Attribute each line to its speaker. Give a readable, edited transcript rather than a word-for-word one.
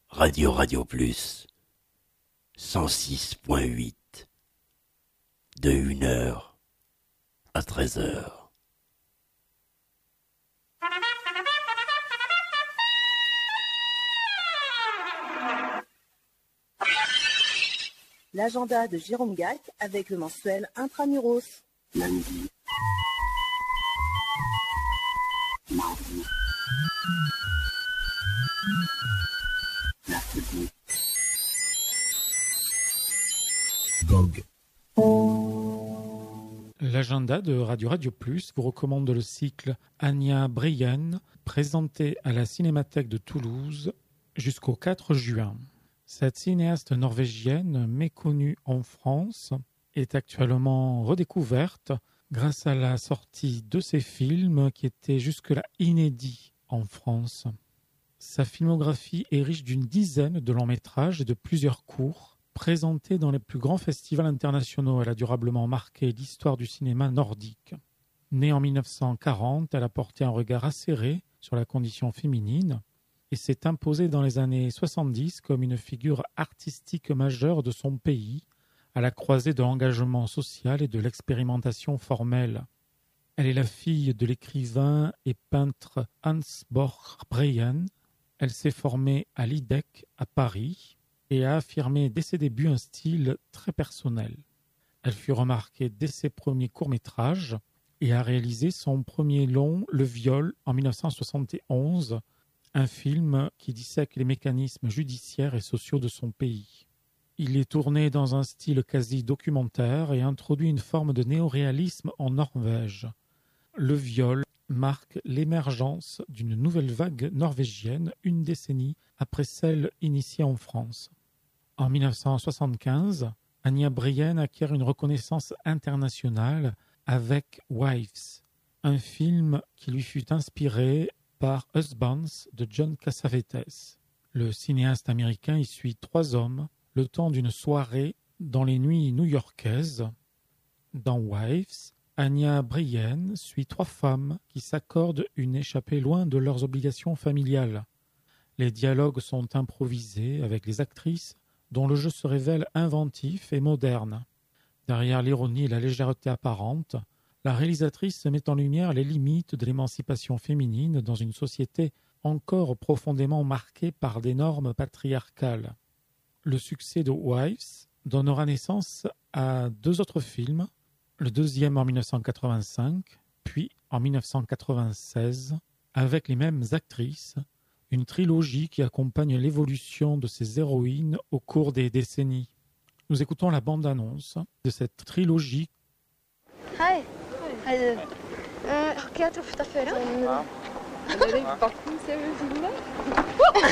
Speaker 1: Radio Plus 106.8 de 1h à 13h.
Speaker 2: L'agenda de Jérôme Gac avec le mensuel Intramuros.
Speaker 1: Lundi, mardi, mercredi, GOG.
Speaker 3: L'agenda de Radio Plus vous recommande le cycle Anya Brienne, présenté à la Cinémathèque de Toulouse jusqu'au 4 juin. Cette cinéaste norvégienne, méconnue en France, est actuellement redécouverte grâce à la sortie de ses films qui étaient jusque-là inédits en France. Sa filmographie est riche d'une dizaine de longs métrages et de plusieurs courts, présentés dans les plus grands festivals internationaux. Elle a durablement marqué l'histoire du cinéma nordique. Née en 1940, elle a porté un regard acéré sur la condition féminine et s'est imposée dans les années 70 comme une figure artistique majeure de son pays, à la croisée de l'engagement social et de l'expérimentation formelle. Elle est la fille de l'écrivain et peintre Hans Borch Breyen. Elle s'est formée à l'IDEC à Paris et a affirmé dès ses débuts un style très personnel. Elle fut remarquée dès ses premiers courts-métrages et a réalisé son premier long, Le Viol, en 1971, un film qui dissèque les mécanismes judiciaires et sociaux de son pays. Il est tourné dans un style quasi documentaire et introduit une forme de néoréalisme en Norvège. Le Viol marque l'émergence d'une nouvelle vague norvégienne une décennie après celle initiée en France. En 1975, Anya Brienne acquiert une reconnaissance internationale avec Wives, un film qui lui fut inspiré par Husbands de John Cassavetes. Le cinéaste américain y suit 3 hommes le temps d'une soirée dans les nuits new-yorkaises. Dans Wives, Anya Brienne suit 3 femmes qui s'accordent une échappée loin de leurs obligations familiales. Les dialogues sont improvisés avec les actrices dont le jeu se révèle inventif et moderne. Derrière l'ironie et la légèreté apparente, la réalisatrice met en lumière les limites de l'émancipation féminine dans une société encore profondément marquée par des normes patriarcales. Le succès de Wives donnera naissance à 2 autres films, le deuxième en 1985, puis en 1996, avec les mêmes actrices, une trilogie qui accompagne l'évolution de ces héroïnes au cours des décennies. Nous écoutons la bande-annonce de cette trilogie.
Speaker 4: Hei. Hei, du. Har ikke jeg truffet deg før, ja? Eller i bakken, ser vi filmen der.